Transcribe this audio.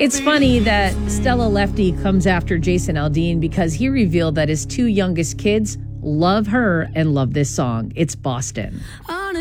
It's funny that Stella Lefty comes after Jason Aldean because he revealed that his two youngest kids love her and love this song. It's Boston.